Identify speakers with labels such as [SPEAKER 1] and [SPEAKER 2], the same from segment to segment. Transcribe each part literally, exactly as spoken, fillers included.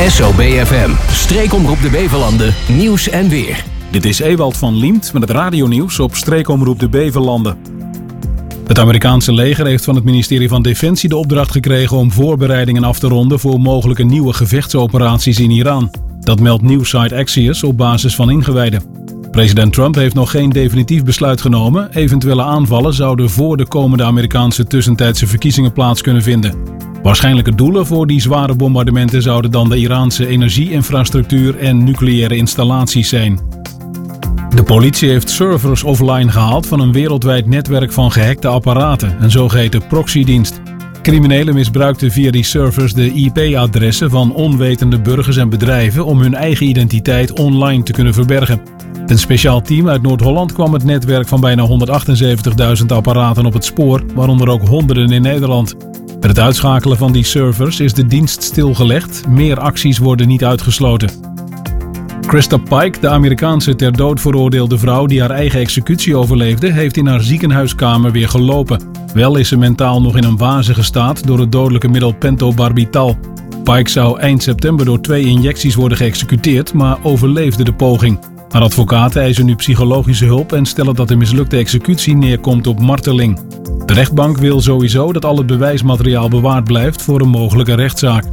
[SPEAKER 1] S O B F M, Streekomroep de Bevelanden, nieuws en weer.
[SPEAKER 2] Dit is Ewald van Liemt met het radionieuws op Streekomroep de Bevelanden. Het Amerikaanse leger heeft van het ministerie van Defensie de opdracht gekregen om voorbereidingen af te ronden voor mogelijke nieuwe gevechtsoperaties in Iran. Dat meldt nieuwssite Axios op basis van ingewijden. President Trump heeft nog geen definitief besluit genomen. Eventuele aanvallen zouden voor de komende Amerikaanse tussentijdse verkiezingen plaats kunnen vinden. Waarschijnlijke doelen voor die zware bombardementen zouden dan de Iraanse energie-infrastructuur en nucleaire installaties zijn. De politie heeft servers offline gehaald van een wereldwijd netwerk van gehackte apparaten, een zogeheten proxydienst. Criminelen misbruikten via die servers de I P-adressen van onwetende burgers en bedrijven om hun eigen identiteit online te kunnen verbergen. Een speciaal team uit Noord-Holland kwam het netwerk van bijna honderdachtenzeventigduizend apparaten op het spoor, waaronder ook honderden in Nederland. Met het uitschakelen van die servers is de dienst stilgelegd. Meer acties worden niet uitgesloten. Krista Pike, de Amerikaanse ter dood veroordeelde vrouw die haar eigen executie overleefde, heeft in haar ziekenhuiskamer weer gelopen. Wel is ze mentaal nog in een wazige staat door het dodelijke middel pentobarbital. Pike zou eind september door twee injecties worden geëxecuteerd, maar overleefde de poging. Haar advocaten eisen nu psychologische hulp en stellen dat de mislukte executie neerkomt op marteling. De rechtbank wil sowieso dat al het bewijsmateriaal bewaard blijft voor een mogelijke rechtszaak.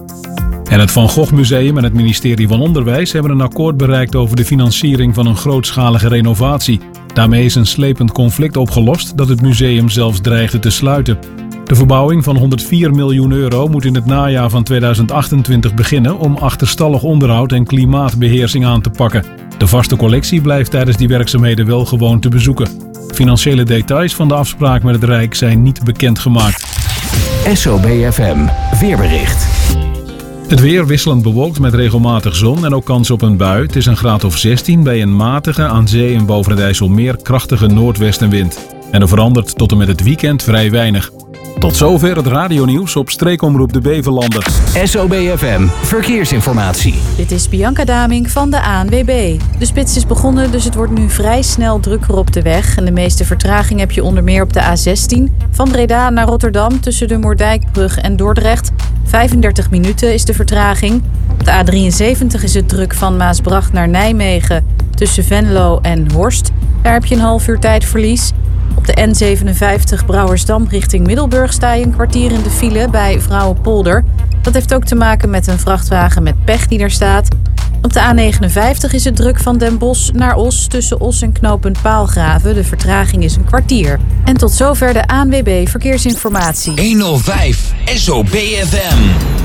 [SPEAKER 2] En het Van Gogh Museum en het ministerie van Onderwijs hebben een akkoord bereikt over de financiering van een grootschalige renovatie. Daarmee is een slepend conflict opgelost dat het museum zelfs dreigde te sluiten. De verbouwing van honderdvier miljoen euro moet in het najaar van tweeduizend achtentwintig beginnen om achterstallig onderhoud en klimaatbeheersing aan te pakken. De vaste collectie blijft tijdens die werkzaamheden wel gewoon te bezoeken. Financiële details van de afspraak met het Rijk zijn niet bekendgemaakt.
[SPEAKER 1] S O B F M, weerbericht.
[SPEAKER 2] Het weer wisselend bewolkt met regelmatig zon en ook kans op een bui. Het is een graad of zestien bij een matige, aan zee en boven het IJsselmeer krachtige noordwestenwind. En er verandert tot en met het weekend vrij weinig. Tot zover het radionieuws op Streekomroep de Bevelanden.
[SPEAKER 1] S O B F M, verkeersinformatie.
[SPEAKER 3] Dit is Bianca Daming van de A N W B. De spits is begonnen, dus het wordt nu vrij snel drukker op de weg. En de meeste vertraging heb je onder meer op de A zestien. Van Breda naar Rotterdam tussen de Moerdijkbrug en Dordrecht. vijfendertig minuten is de vertraging. Op de A drieënzeventig is het druk van Maasbracht naar Nijmegen tussen Venlo en Horst. Daar heb je een half uur tijdverlies. Op de N zevenenvijftig Brouwersdam richting Middelburg sta je een kwartier in de file bij Vrouwenpolder. Dat heeft ook te maken met een vrachtwagen met pech die er staat. Op de A negenenvijftig is het druk van Den Bosch naar Os tussen Os en knooppunt Paalgraven. De vertraging is een kwartier. En tot zover de A N W B Verkeersinformatie.
[SPEAKER 1] honderdvijf S O B F M.